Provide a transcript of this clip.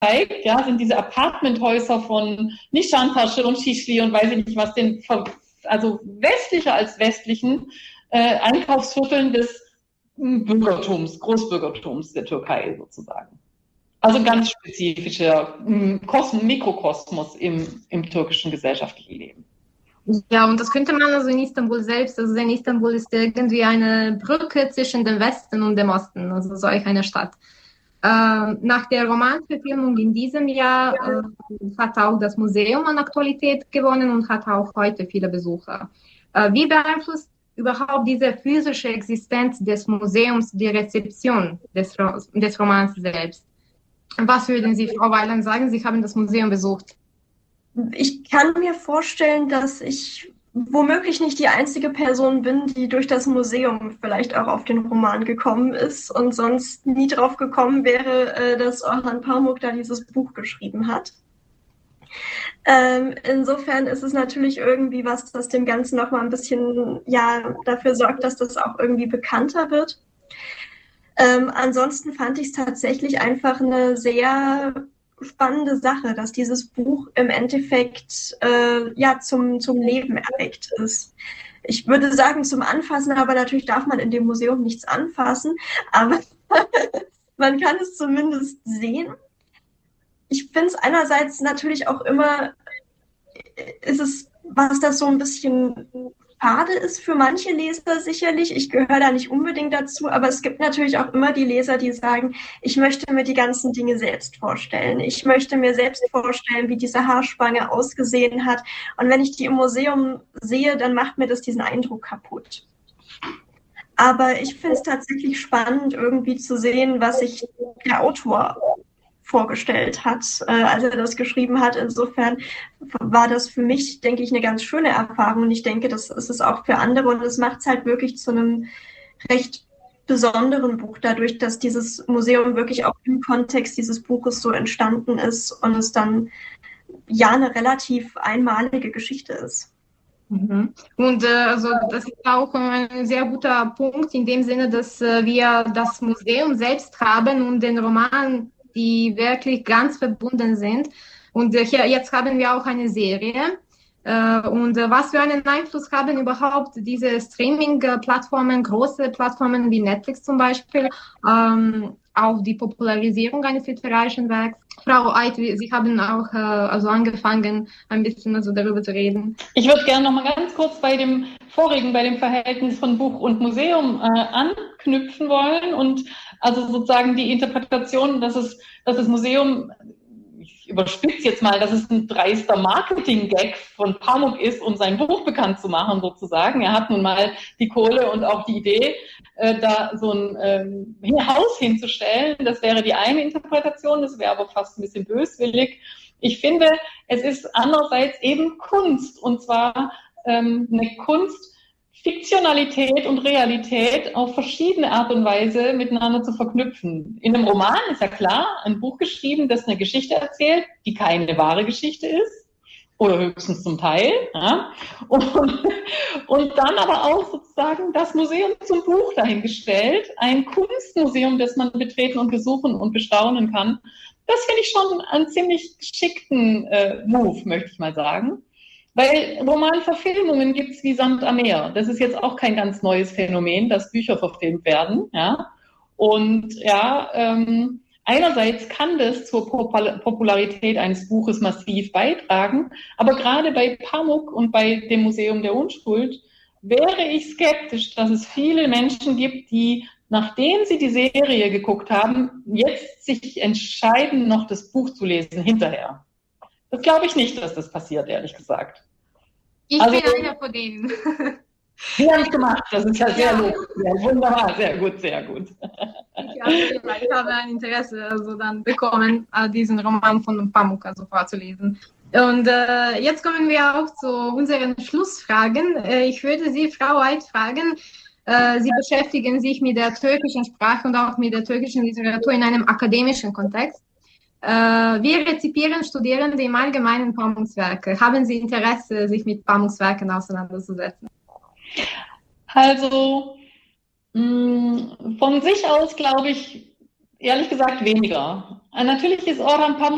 zeigt, ja, sind diese Apartmenthäuser von Nishantasche und Shishli und weiß ich nicht was, also westlicher als westlichen Einkaufsvierteln des Bürgertums, Großbürgertums der Türkei sozusagen. Also ganz spezifischer Mikrokosmos im türkischen gesellschaftlichen Leben. Ja, und das könnte man also in Istanbul selbst, also in Istanbul ist irgendwie eine Brücke zwischen dem Westen und dem Osten, also solch eine Stadt. Nach der Romanverfilmung in diesem Jahr hat auch das Museum an Aktualität gewonnen und hat auch heute viele Besucher. Wie beeinflusst überhaupt diese physische Existenz des Museums die Rezeption des Romans selbst? Was würden Sie, Frau Weiland, sagen? Sie haben das Museum besucht. Ich kann mir vorstellen, dass ich womöglich nicht die einzige Person bin, die durch das Museum vielleicht auch auf den Roman gekommen ist und sonst nie drauf gekommen wäre, dass Orhan Pamuk da dieses Buch geschrieben hat. Insofern ist es natürlich irgendwie was, das dem Ganzen noch mal ein bisschen dafür sorgt, dass das auch irgendwie bekannter wird. Ansonsten fand ich es tatsächlich einfach eine sehr spannende Sache, dass dieses Buch im Endeffekt zum Leben erweckt ist. Ich würde sagen zum Anfassen, aber natürlich darf man in dem Museum nichts anfassen, aber man kann es zumindest sehen. Ich finde es einerseits natürlich auch immer, was das so ein bisschen schade ist für manche Leser sicherlich. Ich gehöre da nicht unbedingt dazu, aber es gibt natürlich auch immer die Leser, die sagen, ich möchte mir die ganzen Dinge selbst vorstellen. Ich möchte mir selbst vorstellen, wie diese Haarspange ausgesehen hat. Und wenn ich die im Museum sehe, dann macht mir das diesen Eindruck kaputt. Aber ich finde es tatsächlich spannend, irgendwie zu sehen, was sich der Autor vorgestellt hat, als er das geschrieben hat. Insofern war das für mich, denke ich, eine ganz schöne Erfahrung. Und ich denke, das ist es auch für andere. Und es macht es halt wirklich zu einem recht besonderen Buch, dadurch, dass dieses Museum wirklich auch im Kontext dieses Buches so entstanden ist und es dann eine relativ einmalige Geschichte ist. Und also das ist auch ein sehr guter Punkt in dem Sinne, dass wir das Museum selbst haben und den Roman, die wirklich ganz verbunden sind. Und jetzt haben wir auch eine Serie. Und was für einen Einfluss haben überhaupt diese Streaming-Plattformen, große Plattformen wie Netflix zum Beispiel, auf die Popularisierung eines literarischen Werks? Frau Eid, Sie haben auch angefangen, ein bisschen darüber zu reden. Ich würde gerne noch mal ganz kurz bei dem Verhältnis von Buch und Museum anknüpfen wollen und also sozusagen die Interpretation, dass das Museum, ich überspitze jetzt mal, dass es ein dreister Marketing-Gag von Pamuk ist, um sein Buch bekannt zu machen sozusagen. Er hat nun mal die Kohle und auch die Idee, da so ein Haus hinzustellen. Das wäre die eine Interpretation, das wäre aber fast ein bisschen böswillig. Ich finde, es ist andererseits eben Kunst, und zwar eine Kunst, Fiktionalität und Realität auf verschiedene Art und Weise miteinander zu verknüpfen. In einem Roman ist ja klar, ein Buch geschrieben, das eine Geschichte erzählt, die keine wahre Geschichte ist, oder höchstens zum Teil. Ja. Und dann aber auch sozusagen das Museum zum Buch dahingestellt, ein Kunstmuseum, das man betreten und besuchen und bestaunen kann. Das finde ich schon einen ziemlich geschickten Move, möchte ich mal sagen. Weil Romanverfilmungen gibt es wie Sand am Meer. Das ist jetzt auch kein ganz neues Phänomen, dass Bücher verfilmt werden. Ja? Und einerseits kann das zur Popularität eines Buches massiv beitragen, aber gerade bei Pamuk und bei dem Museum der Unschuld wäre ich skeptisch, dass es viele Menschen gibt, die, nachdem sie die Serie geguckt haben, jetzt sich entscheiden, noch das Buch zu lesen hinterher. Das glaube ich nicht, dass das passiert, ehrlich gesagt. Ich bin einer von denen. Sie haben es gemacht, das ist ja sehr gut. Ja, wunderbar, sehr gut, sehr gut. Ich habe ein Interesse dann bekommen, diesen Roman von Pamuk vorzulesen. Und jetzt kommen wir auch zu unseren Schlussfragen. Ich würde Sie, Frau Eid, fragen, Sie beschäftigen sich mit der türkischen Sprache und auch mit der türkischen Literatur in einem akademischen Kontext. Wie rezipieren Studierende im Allgemeinen Pamuks Werke? Haben Sie Interesse, sich mit Pamuks Werken auseinanderzusetzen? Also von sich aus glaube ich, ehrlich gesagt, weniger. Natürlich ist Orhan Pamuk